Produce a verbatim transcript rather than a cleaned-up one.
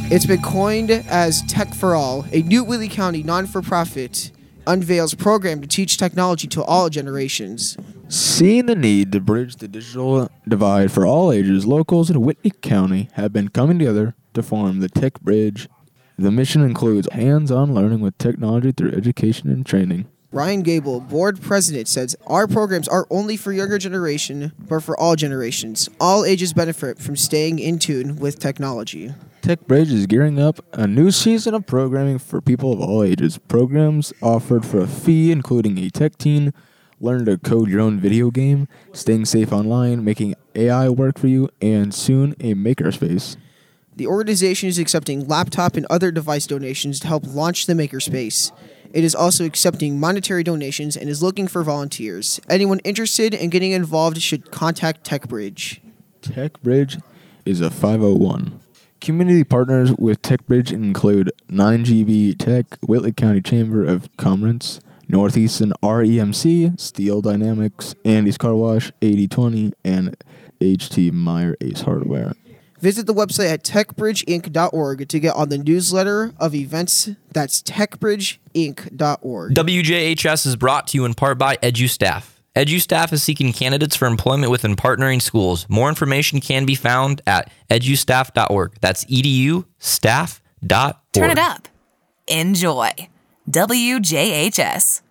It's been coined as Tech for All. A new Whately County non-for-profit unveils a program to teach technology to all generations. Seeing the need to bridge the digital divide for all ages, locals in Whately County have been coming together to form the Tech Bridge. The mission includes hands-on learning with technology through education and training. Ryan Gable, board president, says our programs are only for younger generation, but for all generations. All ages benefit from staying in tune with technology. Tech Bridge is gearing up a new season of programming for people of all ages. Programs offered for a fee, including a tech teen, learn to code your own video game, staying safe online, making A I work for you, and soon a makerspace. The organization is accepting laptop and other device donations to help launch the makerspace. It is also accepting monetary donations and is looking for volunteers. Anyone interested in getting involved should contact TechBridge. TechBridge is a five oh one. Community partners with TechBridge include nine G B Tech, Whately County Chamber of Commerce, Northeastern R E M C, Steel Dynamics, Andy's Car Wash, eighty twenty, and H T Meyer Ace Hardware. Visit the website at tech bridge inc dot org to get on the newsletter of events. That's tech bridge inc dot org. W J H S is brought to you in part by EduStaff. EduStaff is seeking candidates for employment within partnering schools. More information can be found at edustaff dot org. That's edu staff dot org. Turn it up. Enjoy. W J H S.